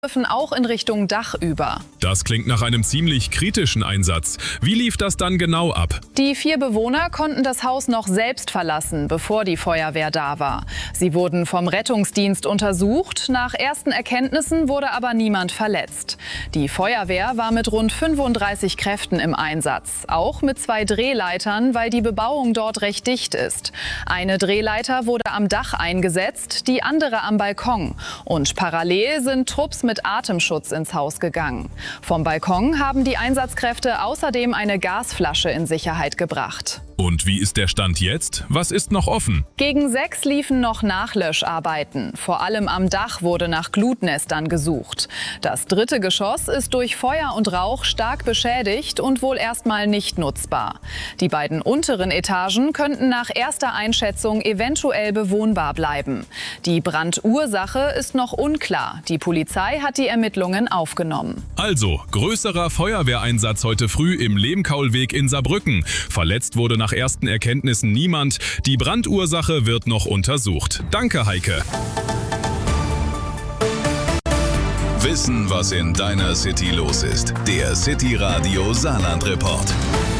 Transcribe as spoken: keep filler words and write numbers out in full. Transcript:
griffen auch in Richtung Dach über. Das klingt nach einem ziemlich kritischen Einsatz. Wie lief das dann genau ab? Die vier Bewohner konnten das Haus noch selbst verlassen, bevor die Feuerwehr da war. Sie wurden vom Rettungsdienst untersucht. Nach ersten Erkenntnissen wurde aber niemand verletzt. Die Feuerwehr war mit rund fünfunddreißig Kräften im Einsatz. Auch mit zwei Drehleitern, weil die Bebauung dort recht dicht ist. Eine Drehleiter wurde am Dach eingesetzt, die andere am Balkon. Und parallel sind Trupps mit Atemschutz ins Haus gegangen. Vom Balkon haben die Einsatzkräfte außerdem eine Gasflasche in Sicherheit gebracht. Und wie ist der Stand jetzt? Was ist noch offen? Gegen sechs liefen noch Nachlöscharbeiten. Vor allem am Dach wurde nach Glutnestern gesucht. Das dritte Geschoss ist durch Feuer und Rauch stark beschädigt und wohl erstmal nicht nutzbar. Die beiden unteren Etagen könnten nach erster Einschätzung eventuell bewohnbar bleiben. Die Brandursache ist noch unklar. Die Polizei hat die Ermittlungen aufgenommen. Also, größerer Feuerwehreinsatz heute früh im Lehmkaulweg in Saarbrücken. Verletzt wurde nach ersten Erkenntnissen niemand. Die Brandursache wird noch untersucht. Danke, Heike. Wissen, was in deiner City los ist. Der City Radio Saarland Report.